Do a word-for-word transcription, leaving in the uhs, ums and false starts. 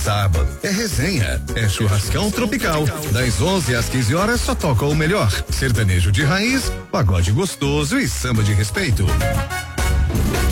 sábado é resenha, é churrascão tropical. Das onze às quinze horas só toca o melhor: sertanejo de raiz, pagode gostoso e samba de respeito.